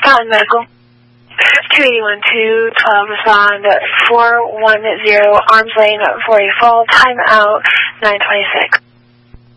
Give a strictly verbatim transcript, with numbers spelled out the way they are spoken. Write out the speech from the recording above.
Fountain Medical. two eighty-one two twelve, respond four one zero, arms lane four eighty-four, time out nine twenty-six.